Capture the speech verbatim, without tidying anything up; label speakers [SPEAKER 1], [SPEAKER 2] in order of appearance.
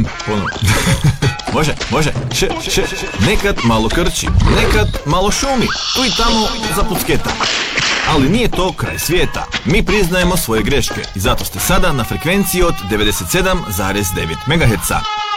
[SPEAKER 1] ponovno. Može, može, š, š, nekad malo krči, nekad malo šumi, tu i tamo zapucketa. Ali nije to kraj svijeta. Mi priznajemo svoje greške i zato ste sada na frekvenciji od devedeset sedam zarez devet megaherca.